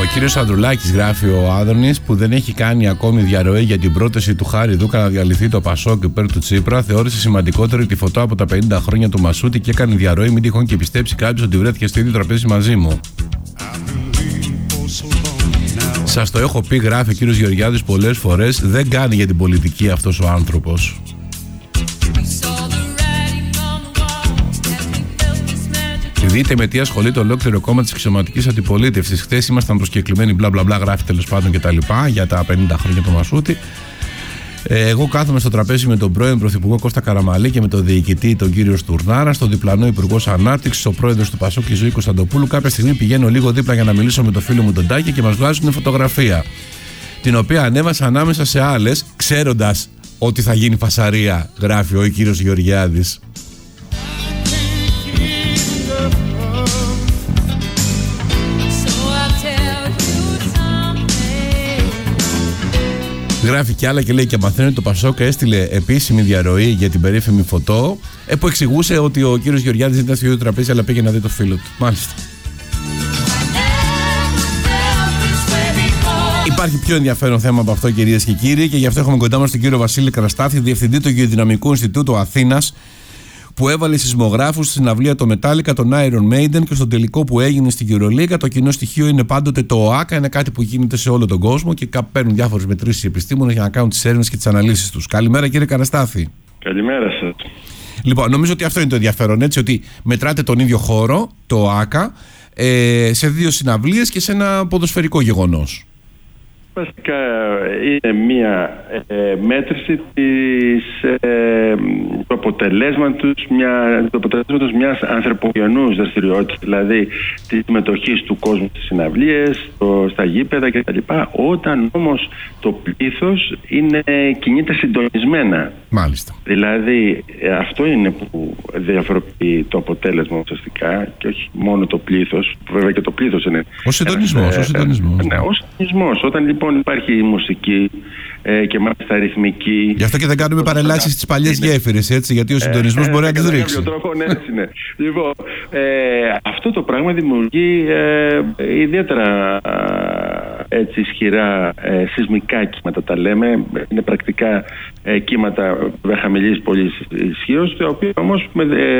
κύριος Ανδρουλάκης, γράφει ο Άδωνης, που δεν έχει κάνει ακόμη διαρροή για την πρόταση του Χάρη Δούκα να διαλυθεί το Πασόκ υπέρ του Τσίπρα, θεώρησε σημαντικότερη τη φωτό από τα 50 χρόνια του Μασούτη και έκανε διαρροή. Μην τυχόν και πιστέψει κάποιος ότι βρέθηκε στο ίδιο τραπέζι μαζί μου. Σας το έχω πει, γράφει ο κύριος Γεωργιάδης πολλές φορές, δεν κάνει για την πολιτική αυτός ο άνθρωπος. Δείτε με τι ασχολείται ολόκληρο κόμμα της αξιωματικής αντιπολίτευσης. Χθες ήμασταν προσκεκλημένοι, μπλα μπλα μπλα, γράφει τέλος πάντων και τα λοιπά για τα 50 χρόνια του Μασούτη. Εγώ κάθομαι στο τραπέζι με τον πρώην Πρωθυπουργό Κώστα Καραμαλή και με τον διοικητή τον κύριο Στουρνάρα, στον διπλανό Υπουργό Ανάπτυξης, ο πρόεδρος του Πασόκ Ζωή Κωνσταντοπούλου. Κάποια στιγμή πηγαίνω λίγο δίπλα για να μιλήσω με τον φίλο μου τον Τάκη και μας βγάζουν φωτογραφία, την οποία ανέβασα ανάμεσα σε άλλες, ξέροντας ότι θα γίνει φασαρία, γράφει ο κύριος Γεωργιάδης. Γράφει κι άλλα και λέει και μαθαίνει ότι το Πασόκ έστειλε επίσημη διαρροή για την περίφημη φωτό, που εξηγούσε ότι ο κύριος Γεωργιάδης δεν ήταν στο ίδιο τραπέζι αλλά πήγε να δει το φίλο του. Μάλιστα. Υπάρχει πιο ενδιαφέρον θέμα από αυτό, κυρίες και κύριοι, και γι' αυτό έχουμε κοντά μας τον κύριο Βασίλη Καραστάθη, διευθυντή του Γεωδυναμικού Ινστιτούτου Αθήνας, που έβαλε σεισμογράφους στη συναυλία το Metallica, τον Iron Maiden, και στον τελικό που έγινε στην EuroLeague. Το κοινό στοιχείο είναι πάντοτε το ΟΑΚΑ, είναι κάτι που γίνεται σε όλο τον κόσμο και παίρνουν διάφορες μετρήσεις οι επιστήμονες για να κάνουν τις έρευνες και τις αναλύσεις τους. Καλημέρα, κύριε Καραστάθη. Καλημέρα σας. Λοιπόν, νομίζω ότι αυτό είναι το ενδιαφέρον, έτσι, ότι μετράτε τον ίδιο χώρο, το ΟΑΚΑ, σε δύο συναυλίες και σε ένα ποδοσφαιρικό γεγονός. Βασικά είναι μία μέτρηση του αποτελέσματος μιας ανθρωπογενούς δραστηριότητας, δηλαδή της συμμετοχής του κόσμου στις συναυλίες, στα γήπεδα κτλ. Όταν όμως το πλήθος κινείται συντονισμένα. Μάλιστα. Δηλαδή αυτό είναι που διαφοροποιεί το αποτέλεσμα ουσιαστικά και όχι μόνο το πλήθος, που βέβαια και το πλήθος είναι. Ο συντονισμός. Ναι, ο συντονισμός. Όταν λοιπόν υπάρχει η μουσική και μάλιστα ρυθμική. Γι' αυτό και δεν κάνουμε παρελάσεις στις παλιές γέφυρες, έτσι, γιατί ο συντονισμός μπορεί να τις ρίξει. Με κάποιο τρόπο, ναι. Λοιπόν, αυτό το πράγμα δημιουργεί ιδιαίτερα έτσι ισχυρά σεισμικά κύματα, τα λέμε. Είναι πρακτικά κύματα χαμηλής πολύ ισχύως, τα οποία όμως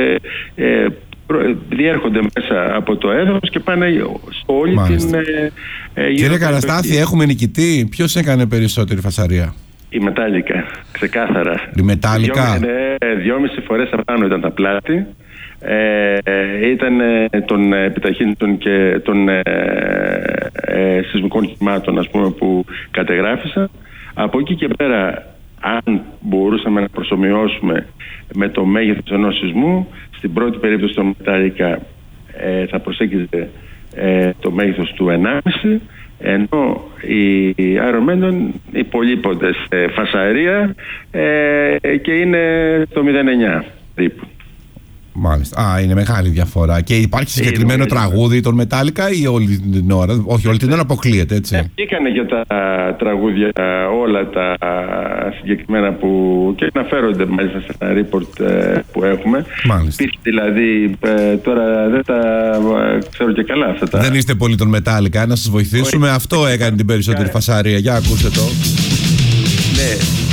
διέρχονται μέσα από το έδαφος και πάνε σε όλη την... Κύριε Καραστάθη, έχουμε νικητή. Ποιος έκανε περισσότερη φασαρία? Η Metallica, ξεκάθαρα. Η Metallica. 2,5 φορές απάνω ήταν τα πλάτη. Ήταν των επιταχύνητων και των σεισμικών κυμάτων, ας πούμε, που κατεγράφησαν. Από εκεί και πέρα, αν μπορούσαμε να προσομοιώσουμε με το μέγεθος ενός σεισμού, στην πρώτη περίπτωση των Metallica θα προσέγγιζε το μέγεθος του 1,5, ενώ οι Iron Maiden υπολείπονται σε φασαρία και είναι το 0,9 περίπου. Μάλιστα. Είναι μεγάλη διαφορά. Και υπάρχει συγκεκριμένο τραγούδι των Metallica ή όλη την ώρα? Όχι, όλη την ώρα αποκλείεται, έτσι. Βγήκανε για τα τραγούδια όλα τα συγκεκριμένα που και αναφέρονται μάλιστα σε ένα report που έχουμε. Μάλιστα. Δηλαδή, τώρα δεν τα ξέρω και καλά αυτά τα... Δεν είστε πολύ των Metallica, να σας βοηθήσουμε. Αυτό έκανε την περισσότερη φασαρία. Για ακούστε το. Ναι.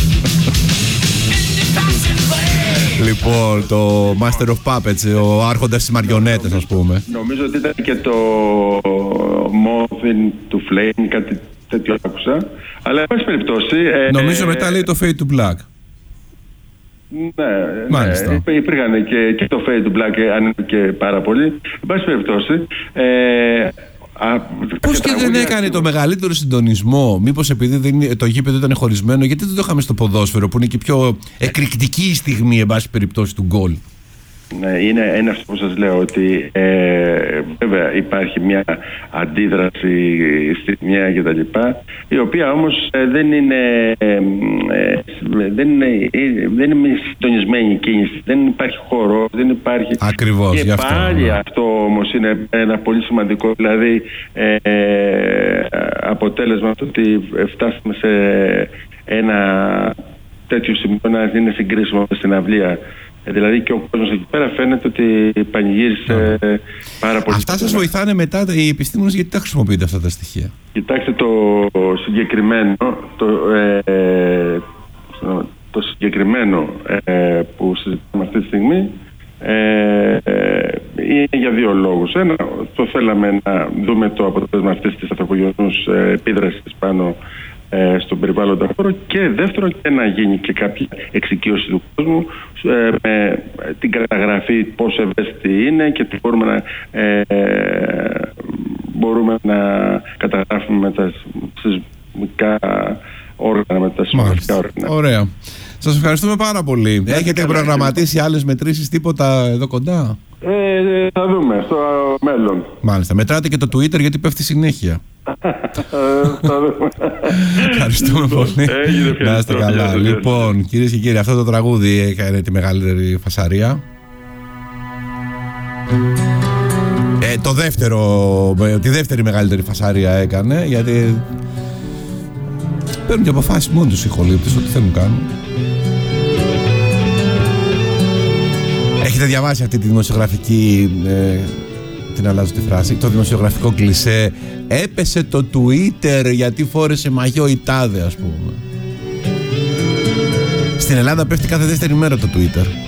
Λοιπόν, το Master of Puppets, ο άρχοντας της μαριονέτες, ας πούμε. Νομίζω ότι ήταν και το Moth to Flame, κάτι τέτοιο άκουσα. Αλλά εν πάση περιπτώσει... Νομίζω μετά λέει το Fade to Black. Ναι, υπήρχαν και το Fade to Black ανέβηκε πάρα πολύ. Εν πάση περιπτώσει... Πώς και δεν έκανε το μεγαλύτερο συντονισμό? Μήπως επειδή το γήπεδο ήταν χωρισμένο, γιατί δεν το είχαμε στο ποδόσφαιρο, που είναι και πιο εκρηκτική η στιγμή, εν πάση περιπτώσει, του γκολ? Ναι, είναι αυτό που σας λέω, ότι βέβαια υπάρχει μια αντίδραση στη μία και τα λοιπά, η οποία όμως δεν είναι μια συντονισμένη κίνηση, δεν υπάρχει χώρο, δεν υπάρχει... Ακριβώς, και πάλι αυτό όμως είναι ένα πολύ σημαντικό, δηλαδή αποτέλεσμα του ότι φτάσαμε σε ένα τέτοιο σημείο να είναι συγκρίσιμο στην αυλία Δηλαδή και ο κόσμος εκεί πέρα φαίνεται ότι πανηγύρισε πάρα πολύ. Αυτά σας βοηθάνε μετά οι επιστήμονες, γιατί τα χρησιμοποιείτε αυτά τα στοιχεία? Κοιτάξτε, το συγκεκριμένο που συζητάμε αυτή τη στιγμή είναι για δύο λόγους. Ένα, το θέλαμε να δούμε το αποτέλεσμα αυτής της ανθρωπογενούς επίδρασης πάνω στον περιβάλλοντα χώρο, και δεύτερο, και να γίνει και κάποια εξοικείωση του κόσμου με την καταγραφή πόσο ευαίσθητη είναι και τι μπορούμε να καταγράφουμε με τα σεισμικά όργανα, με τα σεισμικά όργανα. Ωραία. Σας ευχαριστούμε πάρα πολύ. Έχετε προγραμματίσει άλλες μετρήσεις, τίποτα εδώ κοντά? Θα δούμε στο μέλλον. Μάλιστα. Μετράτε και το Twitter, γιατί πέφτει συνέχεια. Θα δούμε. Ευχαριστούμε πολύ. Να είστε καλά. Λοιπόν, κυρίες και κύριοι, αυτό το τραγούδι έκανε τη μεγαλύτερη φασαρία. Τη δεύτερη μεγαλύτερη φασαρία έκανε, γιατί παίρνουν και αποφάσεις μόνοι τους οι ηχολήπτες, ό,τι θέλουν κάνουν. Έχετε διαβάσει αυτή τη δημοσιογραφική, την αλλάζω τη φράση, το δημοσιογραφικό κλισέ, έπεσε το Twitter γιατί φόρεσε μαγιό η τάδε, ας πούμε? Στην Ελλάδα πέφτει κάθε δεύτερη μέρα το Twitter.